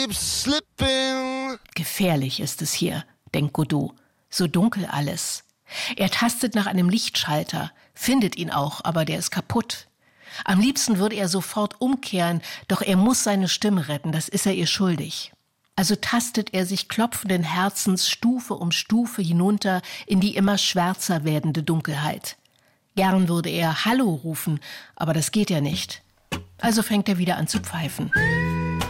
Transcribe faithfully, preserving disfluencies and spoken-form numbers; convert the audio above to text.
keep slipping. Gefährlich ist es hier, denkt Godot. So dunkel alles. Er tastet nach einem Lichtschalter, findet ihn auch, aber der ist kaputt. Am liebsten würde er sofort umkehren, doch er muss seine Stimme retten, das ist er ihr schuldig. Also tastet er sich klopfenden Herzens Stufe um Stufe hinunter in die immer schwärzer werdende Dunkelheit. Gern würde er Hallo rufen, aber das geht ja nicht. Also fängt er wieder an zu pfeifen.